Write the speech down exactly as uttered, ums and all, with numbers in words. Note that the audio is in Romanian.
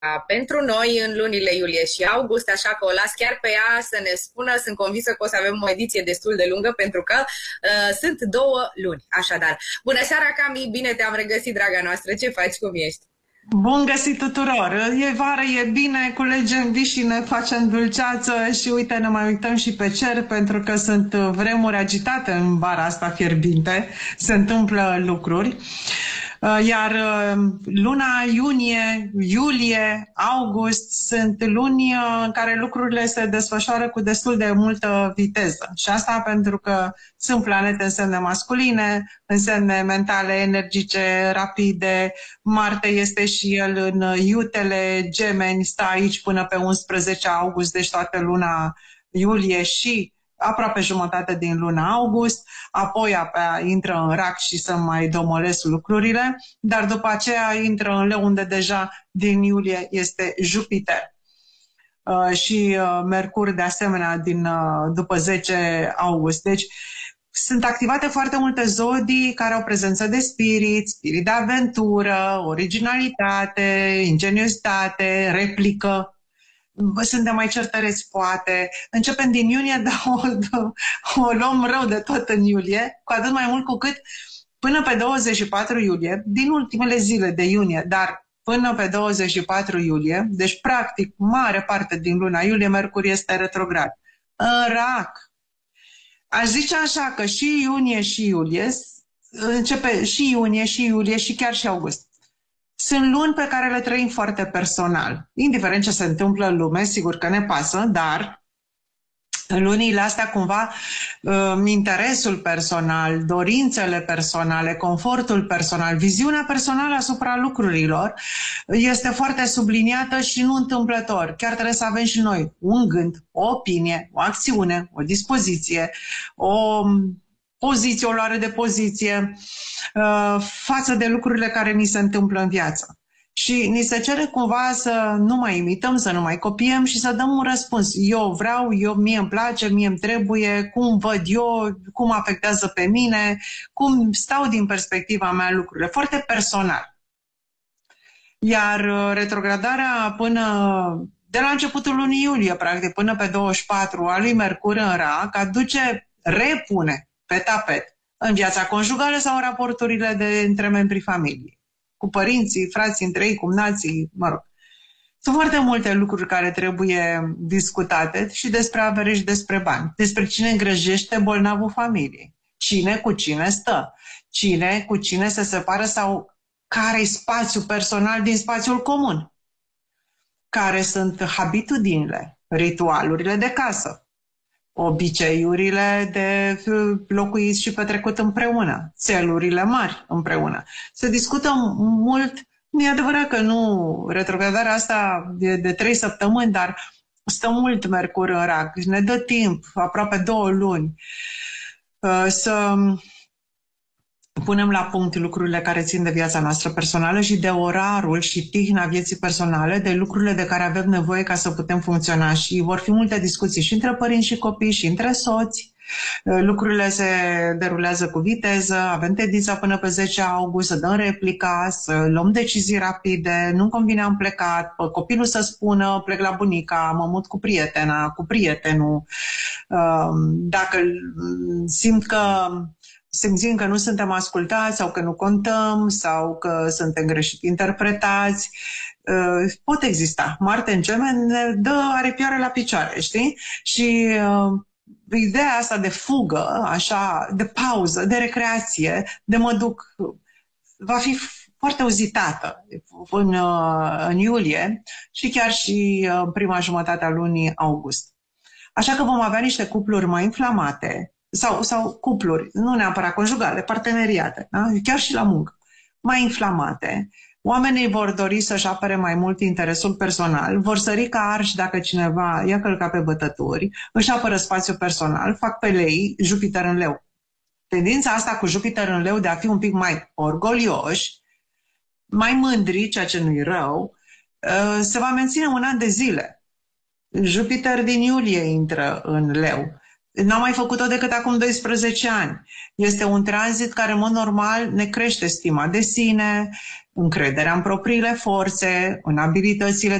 pentru noi în lunile iulie și august, așa că o las chiar pe ea să ne spună. Sunt convinsă că o să avem o ediție destul de lungă pentru că uh, sunt două luni. Așadar, bună seara, Cami, bine te-am regăsit, draga noastră. Ce faci, cum ești? Bun găsit tuturor! E vară, e bine, culegem vișine, facem dulceață și uite, ne mai uităm și pe cer pentru că sunt vremuri agitate în vara asta fierbinte, se întâmplă lucruri. Iar luna iunie, iulie, august sunt luni în care lucrurile se desfășoară cu destul de multă viteză. Și asta pentru că sunt planete în semne masculine, în semne mentale, energice, rapide. Marte este și el în iutele Gemeni, stă aici până pe unsprezece august, deci toată luna iulie și aproape jumătate din luna august, apoi apea intră în Rac și să mai domolesc lucrurile, dar după aceea intră în Leu, unde deja din iulie este Jupiter. Uh, și uh, Mercur de asemenea din, uh, după zece august. Deci sunt activate foarte multe zodii care au prezență de spirit, spirit de aventură, originalitate, ingeniozitate, replică. Suntem mai certăreți, poate. Începem din iunie, dar o, o luăm rău de tot în iulie, cu atât mai mult cu cât până pe douăzeci și patru iulie, din ultimele zile de iunie, dar până pe douăzeci și patru iulie, deci practic mare parte din luna iulie, Mercur este retrograd. În Rac. Aș zice așa că și iunie și iulie, începe și iunie și iulie și chiar și august. Sunt luni pe care le trăim foarte personal. Indiferent ce se întâmplă în lume, sigur că ne pasă, dar în lunile astea cumva interesul personal, dorințele personale, confortul personal, viziunea personală asupra lucrurilor este foarte subliniată și nu întâmplător. Chiar trebuie să avem și noi un gând, o opinie, o acțiune, o dispoziție, o poziție, o luare de poziție uh, față de lucrurile care ni se întâmplă în viață. Și ni se cere cumva să nu mai imităm, să nu mai copiem și să dăm un răspuns. Eu vreau, eu, mie îmi place, mie îmi trebuie, cum văd eu, cum afectează pe mine, cum stau din perspectiva mea lucrurile. Foarte personal. Iar uh, retrogradarea până de la începutul lunii iulie, practic, până pe douăzeci și patru a lui Mercur în Rac, aduce, repune pe tapet în viața conjugală sau în raporturile de între membrii familiei, cu părinții, frații între ei, cumnații, mă rog. Sunt foarte multe lucruri care trebuie discutate și despre avere și despre bani, despre cine îngrijește bolnavul familiei, cine cu cine stă, cine cu cine se separă sau care-i spațiul personal din spațiul comun, care sunt habitudinile, ritualurile de casă, obiceiurile de locuit și petrecut împreună, țelurile mari împreună. Se discută mult, nu e adevărat că nu, retrogradarea asta de, de trei săptămâni, dar stă mult Mercur în Rac, ne dă timp, aproape două luni, să punem la punct lucrurile care țin de viața noastră personală și de orarul și tihna vieții personale, de lucrurile de care avem nevoie ca să putem funcționa. Și vor fi multe discuții și între părinți și copii și între soți. Lucrurile se derulează cu viteză, avem tendința până pe zece august să dăm replica, să luăm decizii rapide, nu-mi convine, am plecat, copilul să spună plec la bunica, mă mut cu prietena, cu prietenul. Dacă simt că simțim că nu suntem ascultați sau că nu contăm sau că suntem greșit interpretați, pot exista. Marte în Gemen ne dă aripioare la picioare, știi? Și uh, ideea asta de fugă, așa, de pauză, de recreație, de mă duc, va fi foarte uzitată în, uh, în iulie și chiar și în uh, prima jumătate a lunii august. Așa că vom avea niște cupluri mai inflamate, Sau, sau cupluri, nu neapărat conjugale, parteneriate, da? Chiar și la muncă, mai inflamate. Oamenii vor dori să-și apere mai mult interesul personal, vor sări ca arși dacă cineva i-a călcat pe bătături, își apără spațiul personal, fac pe lei Jupiter în Leu. Tendința asta cu Jupiter în Leu de a fi un pic mai orgolioși, mai mândri, ceea ce nu-i rău, se va menține un an de zile. Jupiter din iulie intră în Leu. N-am mai făcut-o decât acum doisprezece ani. Este un tranzit care, în mod normal, ne crește stima de sine, încrederea în propriile forțe, în abilitățile